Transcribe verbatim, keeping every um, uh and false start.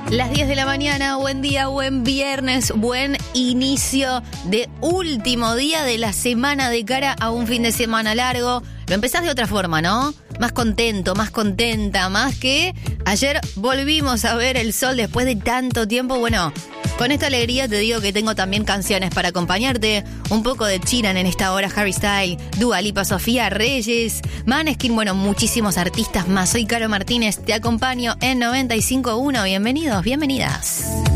Las diez de la mañana, buen día, buen viernes, buen inicio de último día de la semana de cara a un fin de semana largo. Lo empezás de otra forma, ¿no? Más contento, más contenta, más que ayer volvimos a ver el sol después de tanto tiempo. Bueno, con esta alegría te digo que tengo también canciones para acompañarte. Un poco de Chiran en esta hora, Harry Styles, Dua Lipa, Sofía Reyes, Maneskin, bueno, muchísimos artistas más. Soy Caro Martínez, te acompaño en noventa y cinco punto uno. Bienvenidos, bienvenidas.